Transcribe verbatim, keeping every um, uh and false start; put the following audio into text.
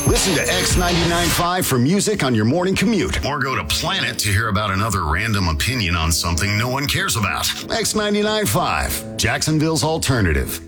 Listen to X ninety-nine point five for music on your morning commute. Or go to Planet to hear about another random opinion on something no one cares about. X ninety-nine point five, Jacksonville's alternative.